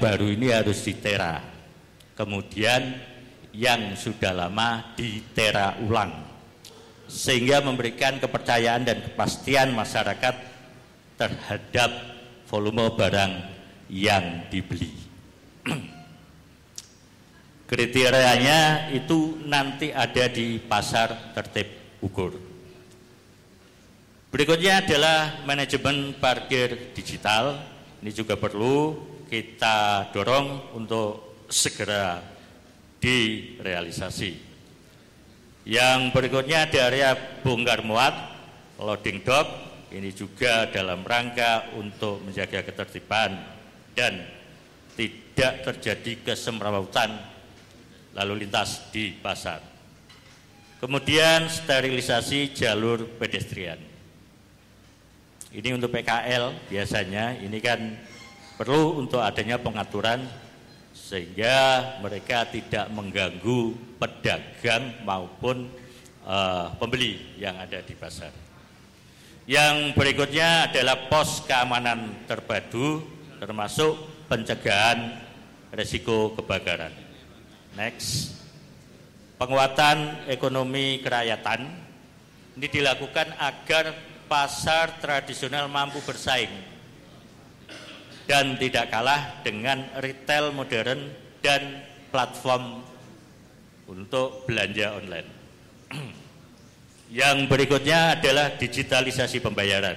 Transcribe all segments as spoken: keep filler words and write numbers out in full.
baru ini harus ditera, kemudian yang sudah lama ditera ulang, sehingga memberikan kepercayaan dan kepastian masyarakat terhadap volume barang yang dibeli. Kriterianya itu nanti ada di pasar tertib ukur. Berikutnya adalah manajemen parkir digital. Ini juga perlu kita dorong untuk segera direalisasi. Yang berikutnya ada area bongkar muat, loading dock. Ini juga dalam rangka untuk menjaga ketertiban dan tidak terjadi kesemrawutan lalu lintas di pasar. Kemudian sterilisasi jalur pedestrian. Ini untuk P K L biasanya, ini kan perlu untuk adanya pengaturan sehingga mereka tidak mengganggu pedagang maupun uh, pembeli yang ada di pasar. Yang berikutnya adalah pos keamanan terpadu termasuk pencegahan risiko kebakaran. Next, penguatan ekonomi kerakyatan ini dilakukan agar pasar tradisional mampu bersaing dan tidak kalah dengan retail modern dan platform untuk belanja online. Yang berikutnya adalah digitalisasi pembayaran.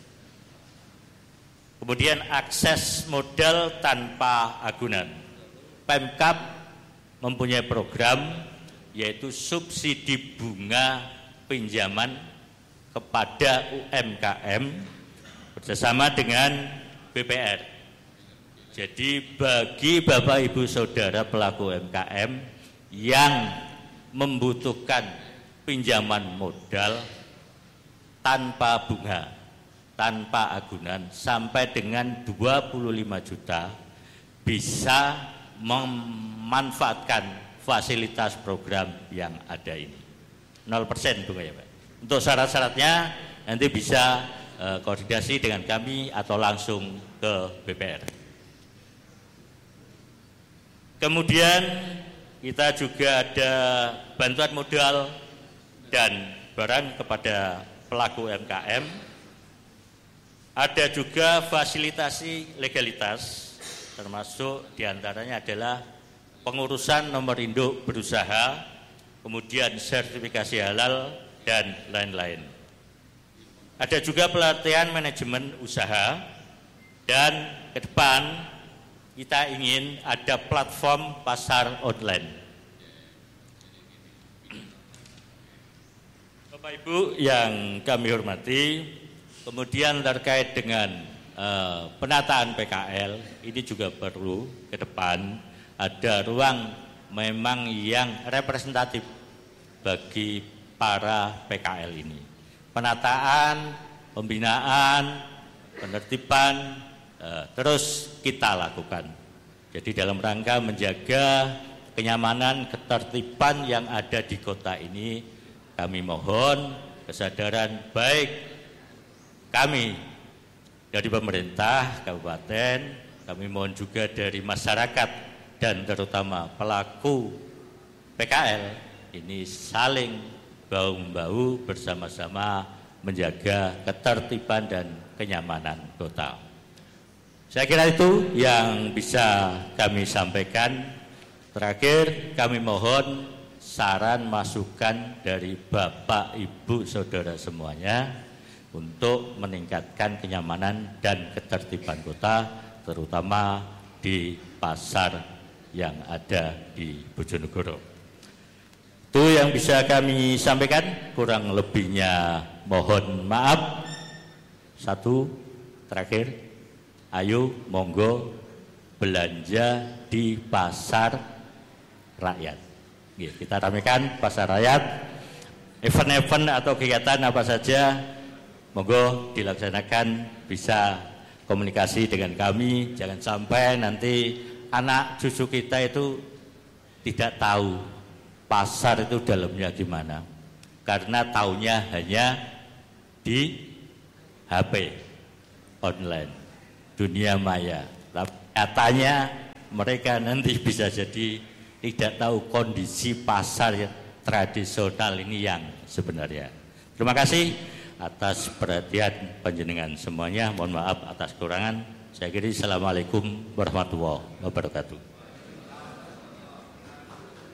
Kemudian akses modal tanpa agunan. Pemkab mempunyai program yaitu subsidi bunga pinjaman kepada U M K M bersama dengan B P R. Jadi bagi Bapak Ibu Saudara pelaku U M K M yang membutuhkan pinjaman modal tanpa bunga, tanpa agunan sampai dengan dua puluh lima juta bisa memanfaatkan fasilitas program yang ada ini. nol persen bunga ya Pak. Untuk syarat-syaratnya nanti bisa eh, koordinasi dengan kami atau langsung ke B P R. Kemudian kita juga ada bantuan modal dan barang kepada pelaku U M K M. Ada juga fasilitasi legalitas, termasuk diantaranya adalah pengurusan nomor induk berusaha, kemudian sertifikasi halal, dan lain-lain. Ada juga pelatihan manajemen usaha, dan ke depan kita ingin ada platform pasar online. Bapak Ibu yang kami hormati, kemudian terkait dengan Uh, penataan P K L ini juga perlu ke depan ada ruang memang yang representatif bagi para P K L ini. Penataan, pembinaan, penertiban uh, terus kita lakukan. Jadi dalam rangka menjaga kenyamanan, ketertiban yang ada di kota ini, kami mohon kesadaran baik kami dari pemerintah kabupaten, kami mohon juga dari masyarakat dan terutama pelaku P K L ini saling bahu-membahu bersama-sama menjaga ketertiban dan kenyamanan kota. Saya kira itu yang bisa kami sampaikan. Terakhir kami mohon saran masukan dari Bapak Ibu Saudara semuanya untuk meningkatkan kenyamanan dan ketertiban kota, terutama di pasar yang ada di Bojonegoro. Itu yang bisa kami sampaikan, kurang lebihnya mohon maaf. Satu, terakhir, ayo monggo belanja di pasar rakyat. Kita ramekan pasar rakyat, event-event atau kegiatan apa saja, monggo dilaksanakan, bisa komunikasi dengan kami. Jangan sampai nanti anak cucu kita itu tidak tahu pasar itu dalamnya gimana, karena taunya hanya di H P online, dunia maya. Katanya mereka nanti bisa jadi tidak tahu kondisi pasar tradisional ini yang sebenarnya. Terima kasih atas perhatian panjenengan semuanya. Mohon maaf atas kekurangan. Saya kira Assalamualaikum warahmatullahi wabarakatuh.